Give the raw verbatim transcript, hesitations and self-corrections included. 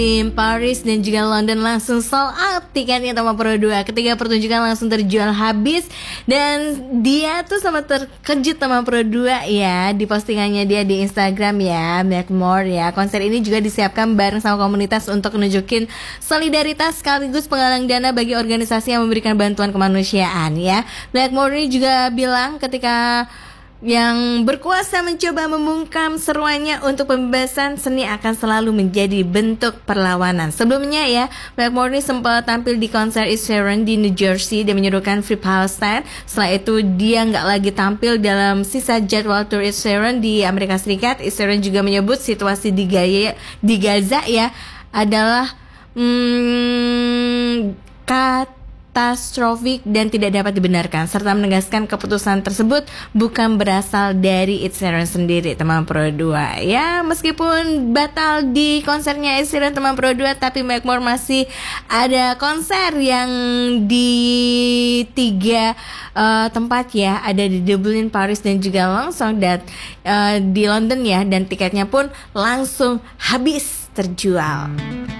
Di Paris dan juga London langsung sold out tiketnya Tama Pro dua. Ketiga pertunjukan langsung terjual habis. Dan dia tuh sama terkejut Tama Pro dua ya, di postingannya dia di Instagram ya, Blackmore ya. Konser ini juga disiapkan bareng sama komunitas untuk nunjukin solidaritas sekaligus penggalang dana bagi organisasi yang memberikan bantuan kemanusiaan ya. Blackmore ini juga bilang ketika yang berkuasa mencoba membungkam seruannya untuk pembebasan, seni akan selalu menjadi bentuk perlawanan. Sebelumnya ya, Blackmore ini sempat tampil di konser Ed Sheeran di New Jersey dan menyuruhkan Free Palestine. Setelah itu dia nggak lagi tampil dalam sisa jadwal tour Ed Sheeran di Amerika Serikat. Ed Sheeran juga menyebut situasi di, Gaya, di Gaza ya adalah hmm, kat katastrofik dan tidak dapat dibenarkan, serta menegaskan keputusan tersebut bukan berasal dari Ed Sheeran sendiri, Tama Pro dua. Ya, meskipun batal di konsernya Ed Sheeran Tama Pro dua, tapi Blackmore masih ada konser yang di tiga uh, tempat ya, ada di Dublin, Paris dan juga langsung dan uh, di London ya, dan tiketnya pun langsung habis terjual.